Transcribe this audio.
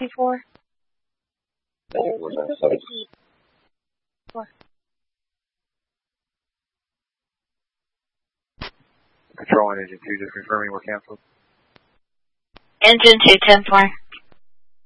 224. Control on engine 2, just confirming we're canceled. Engine 2, 10-4.